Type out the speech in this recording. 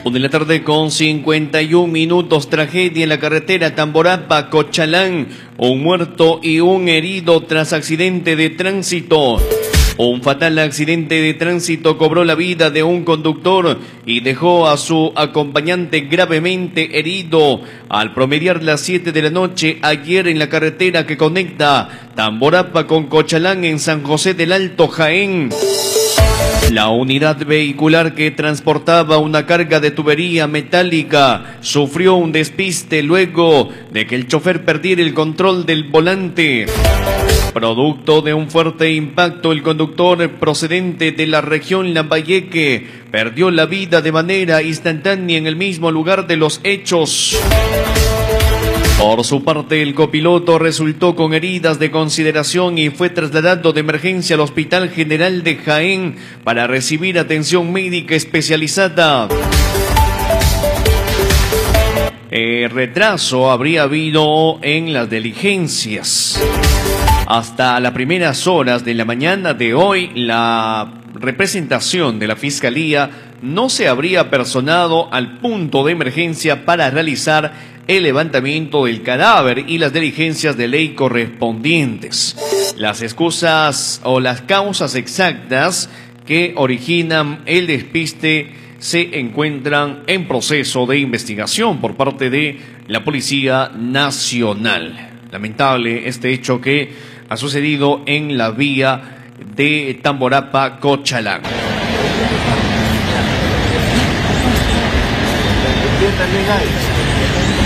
1:51 p.m, tragedia en la carretera Tamborapa-Cochalán, un muerto y un herido tras accidente de tránsito. Un fatal accidente de tránsito cobró la vida de un conductor y dejó a su acompañante gravemente herido al promediar las 7 de la noche ayer en la carretera que conecta Tamborapa con Cochalán en San José del Alto, Jaén. La unidad vehicular que transportaba una carga de tubería metálica sufrió un despiste luego de que el chofer perdiera el control del volante. Producto de un fuerte impacto, el conductor procedente de la región Lambayeque perdió la vida de manera instantánea en el mismo lugar de los hechos. Por su parte, el copiloto resultó con heridas de consideración y fue trasladado de emergencia al Hospital General de Jaén para recibir atención médica especializada. Retraso habría habido en las diligencias. Hasta las primeras horas de la mañana de hoy, la representación de la Fiscalía no se habría personado al punto de emergencia para realizar el levantamiento del cadáver y las diligencias de ley correspondientes. Las excusas o las causas exactas que originan el despiste se encuentran en proceso de investigación por parte de la Policía Nacional. Lamentable este hecho que ha sucedido en la vía de Tamborapa-Cochalán. También hay.